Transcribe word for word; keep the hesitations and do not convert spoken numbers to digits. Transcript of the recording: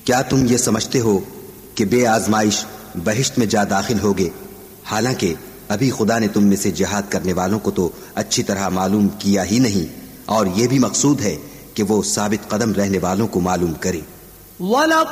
क्या तुम ये समझते हो कि बे आजमाइश बहिश्त में जा दाखिल होगे, हालांकि अभी खुदा ने तुम में से जिहाद करने वालों को तो अच्छी तरह मालूम किया ही नहीं, और ये भी मकसूद है कि वो साबित कदम रहने वालों को मालूम करे।